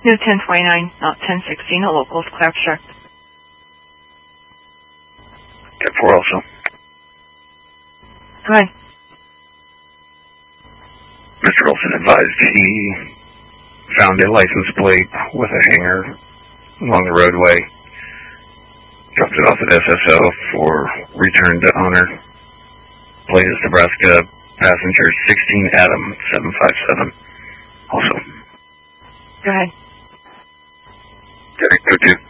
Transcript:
New 1029, not 1016, a local clerk, sure. 10-4 also. Go ahead. Mr. Olson advised he found a license plate with a hanger along the roadway. Dropped it off at SSO for return to owner. Plate is Nebraska, passenger 16 Adam 757. Also. Go ahead. Okay, go to.